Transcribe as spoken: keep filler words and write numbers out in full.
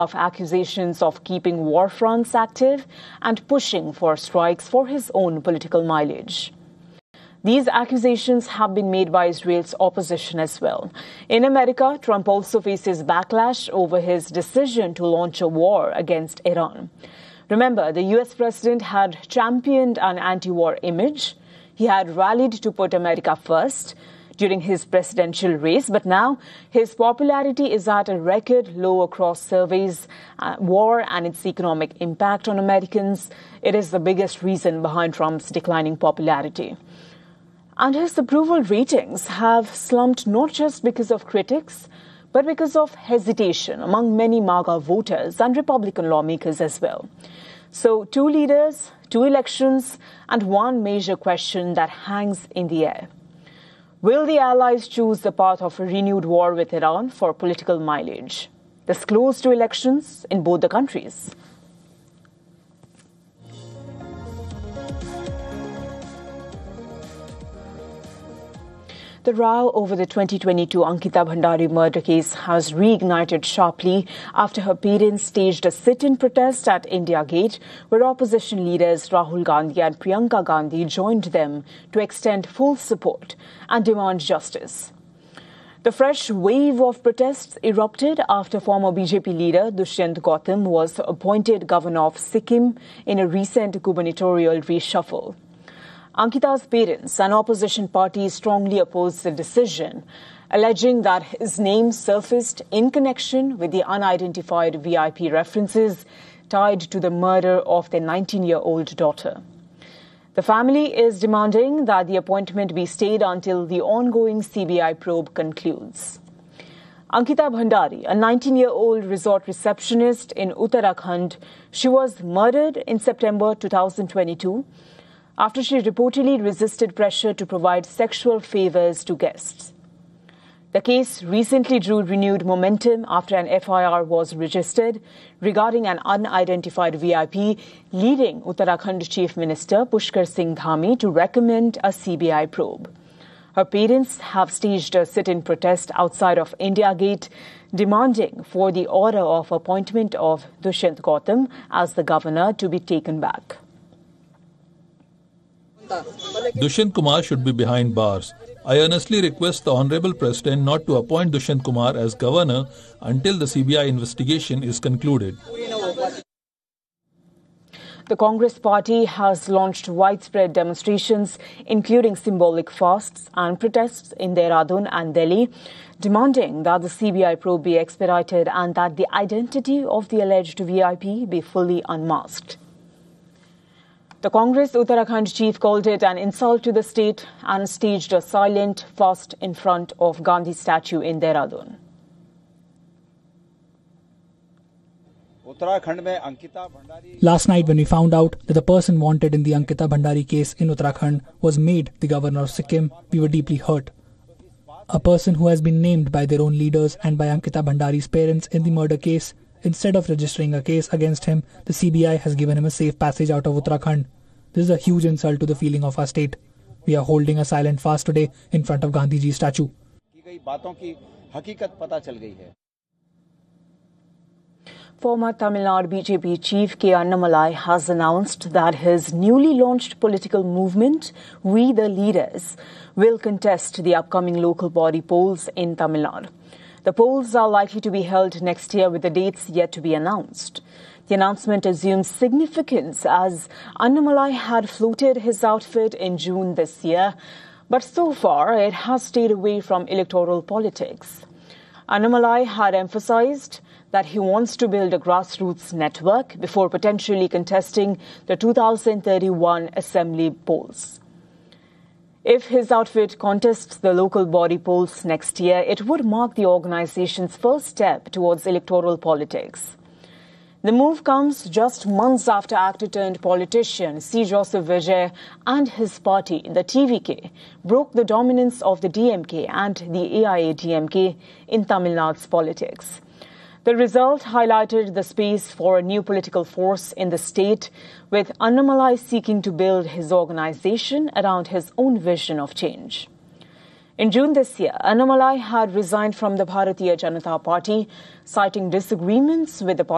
of accusations of keeping war fronts active and pushing for strikes for his own political mileage. These accusations have been made by Israel's opposition as well. In America, Trump also faces backlash over his decision to launch a war against Iran. Remember, the U S president had championed an anti-war image. He had rallied to put America first during his presidential race, but now his popularity is at a record low across surveys. Uh, war and its economic impact on Americans, it is the biggest reason behind Trump's declining popularity. And his approval ratings have slumped not just because of critics, but because of hesitation among many MAGA voters and Republican lawmakers as well. So two leaders, two elections, and one major question that hangs in the air. Will the allies choose the path of a renewed war with Iran for political mileage? This close to elections in both the countries. The row over the twenty twenty-two Ankita Bhandari murder case has reignited sharply after her parents staged a sit-in protest at India Gate, where opposition leaders Rahul Gandhi and Priyanka Gandhi joined them to extend full support and demand justice. The fresh wave of protests erupted after former B J P leader Dushyant Gautam was appointed governor of Sikkim in a recent gubernatorial reshuffle. Ankita's parents and opposition parties strongly opposed the decision, alleging that his name surfaced in connection with the unidentified V I P references tied to the murder of their nineteen-year-old daughter. The family is demanding that the appointment be stayed until the ongoing C B I probe concludes. Ankita Bhandari, a nineteen-year-old resort receptionist in Uttarakhand, she was murdered in September two thousand twenty-two. After she reportedly resisted pressure to provide sexual favors to guests. The case recently drew renewed momentum after an F I R was registered regarding an unidentified V I P, leading Uttarakhand Chief Minister Pushkar Singh Dhami to recommend a C B I probe. Her parents have staged a sit-in protest outside of India Gate, demanding for the order of appointment of Dushyant Gautam as the governor to be taken back. Dushyant Kumar should be behind bars. I earnestly request the Honorable President not to appoint Dushyant Kumar as governor until the C B I investigation is concluded. The Congress party has launched widespread demonstrations, including symbolic fasts and protests in Dehradun and Delhi, demanding that the C B I probe be expedited and that the identity of the alleged V I P be fully unmasked. The Congress Uttarakhand chief called it an insult to the state and staged a silent fast in front of Gandhi statue in Dehradun. Last night, when we found out that the person wanted in the Ankita Bhandari case in Uttarakhand was made the governor of Sikkim, we were deeply hurt. A person who has been named by their own leaders and by Ankita Bhandari's parents in the murder case, instead of registering a case against him, the C B I has given him a safe passage out of Uttarakhand. This is a huge insult to the feeling of our state. We are holding a silent fast today in front of Gandhiji's statue. Former Tamil Nadu B J P chief K. Annamalai has announced that his newly launched political movement, We the Leaders, will contest the upcoming local body polls in Tamil Nadu. The polls are likely to be held next year with the dates yet to be announced. The announcement assumes significance as Annamalai had floated his outfit in June this year, but so far it has stayed away from electoral politics. Annamalai had emphasized that he wants to build a grassroots network before potentially contesting the two thousand thirty-one assembly polls. If his outfit contests the local body polls next year, it would mark the organization's first step towards electoral politics. The move comes just months after actor-turned-politician C. Joseph Vijay and his party, the T V K, broke the dominance of the D M K and the A I A D M K in Tamil Nadu's politics. The result highlighted the space for a new political force in the state, with Annamalai seeking to build his organization around his own vision of change. In June this year, Annamalai had resigned from the Bharatiya Janata Party, citing disagreements with the party.